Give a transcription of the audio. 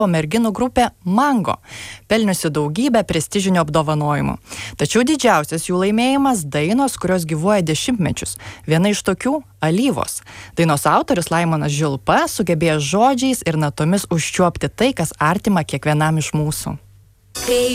merginų grupė Mango, pelniusi daugybę prestižinių apdovanojimų. Tačiau didžiausias jų laimėjimas – dainos, kurios gyvuoja dešimtmečius. Viena iš tokių – Alyvos. Dainos autorius Laimonas Žilpa sugebėjo žodžiais ir natomis užčiuopti tai, kas artima kiekvienam iš mūsų.